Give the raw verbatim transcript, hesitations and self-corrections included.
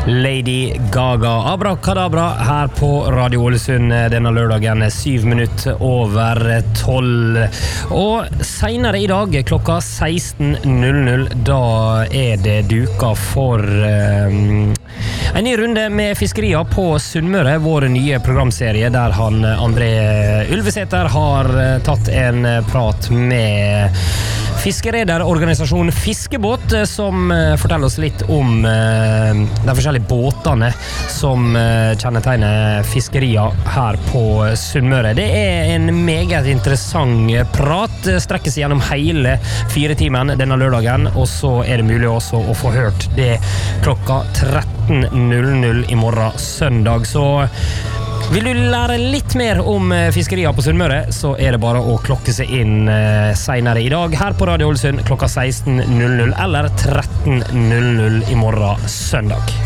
Lady Gaga, Abrakadabra her på Radio Ålesund denne lørdagen, syv minutter over tolv. Og senere i dag, klokka seksten null null, da er det duka for um, en ny runde med fiskerier på Sunnmøre, vår nye programserie der han André Ulvesæter har tatt en prat med fiskerederorganisasjonen Fiskebåt, som forteller oss litt om uh, de forskjellige båtene som uh, kjennetegner fiskerier her på Sunnmøre. Det er en meget interessant prat, strekker seg gjennom hele fire timen denne lørdagen, og så er det mulig også å få hørt det klokka tretten null null i morgen søndag. Så vil du lære litt mer om fiskerier på Sunnmøre, så er det bare å klokke seg inn senere i dag her på Radio Ålesund klokka seksten null null eller tretten null null i morgen søndag.